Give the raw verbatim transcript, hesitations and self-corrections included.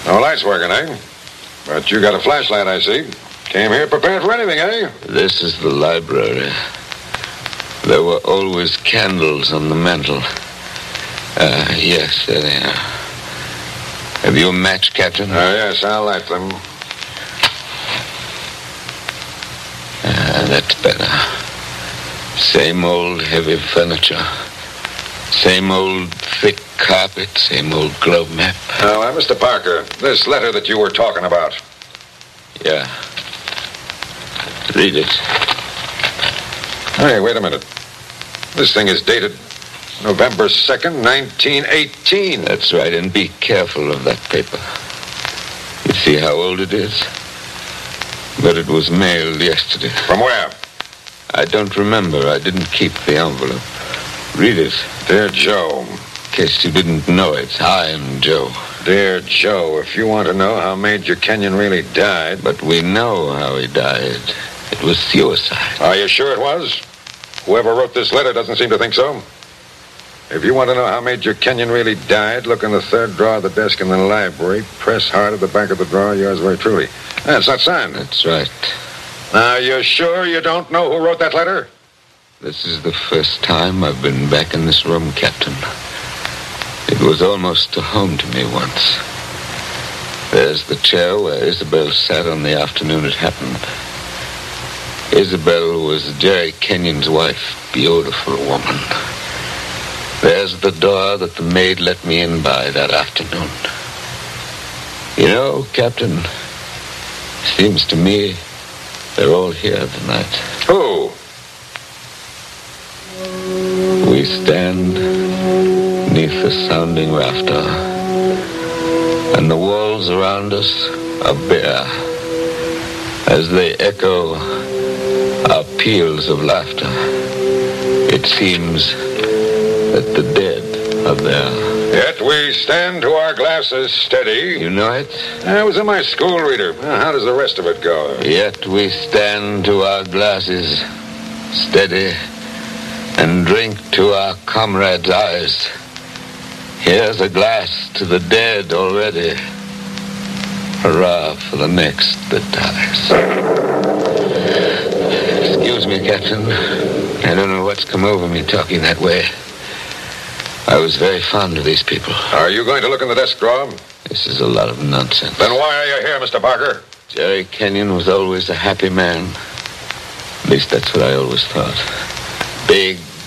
No lights working, eh? But you got a flashlight, I see. Came here prepared for anything, eh? This is the library. There were always candles on the mantel. Uh, yes, there they are. Have you a match, Captain? Oh, uh, yes, I'll light them. Ah, that's better. Same old heavy furniture. Same old thick carpet. Same old globe map. Now, uh, Mister Parker, this letter that you were talking about. Yeah. Read it. Hey, wait a minute. This thing is dated November second, nineteen eighteen. That's right, and be careful of that paper. You see how old it is? But it was mailed yesterday. From where? I don't remember. I didn't keep the envelope. Read it. Dear Joe. In case you didn't know it, I'm Joe. Dear Joe, if you want to know how Major Kenyon really died... But we know how he died. It was suicide. Are you sure it was? Whoever wrote this letter doesn't seem to think so. If you want to know how Major Kenyon really died, look in the third drawer of the desk in the library. Press hard at the back of the drawer. Yours very truly. That's not signed. That's right. Now, you sure you don't know who wrote that letter? This is the first time I've been back in this room, Captain. It was almost a home to me once. There's the chair where Isabel sat on the afternoon it happened. Isabel was Jerry Kenyon's wife. Beautiful woman. There's the door that the maid let me in by that afternoon. You know, Captain, seems to me they're all here tonight. Who? We stand beneath the sounding rafter, and the walls around us are bare as they echo our peals of laughter. It seems that the dead are there. Yet we stand to our glasses steady. You know it? I was in my school reader. How does the rest of it go? Yet we stand to our glasses steady and drink to our comrades' eyes. Here's a glass to the dead already. Hurrah for the next that dies. Excuse me, Captain. I don't know what's come over me talking that way. I was very fond of these people. Are you going to look in the desk drawer? This is a lot of nonsense. Then why are you here, Mister Parker? Jerry Kenyon was always a happy man. At least that's what I always thought. Big,